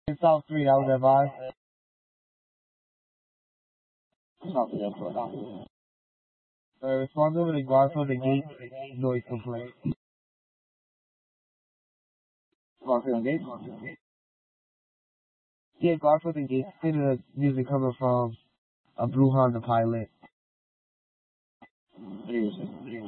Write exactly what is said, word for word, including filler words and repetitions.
In South three, that was advised. South three, that's what I uh, responsibility guard for the gate, noise complaint. Garfield Gate? Yeah, Garfield and Gate. Consider the music coming from a Blue Honda Pilot.